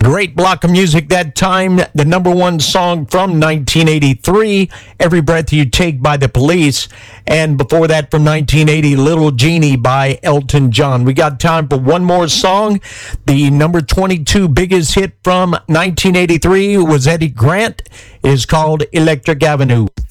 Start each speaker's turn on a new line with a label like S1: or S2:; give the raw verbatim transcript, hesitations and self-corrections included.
S1: Great block of music that time. The number one song from nineteen eighty-three, Every Breath You Take by The Police. And before that, from nineteen eighty, Little Genie by Elton John. We got time for one more song. The number twenty-two biggest hit from nineteen eighty-three was Eddie Grant. It is called Electric Avenue.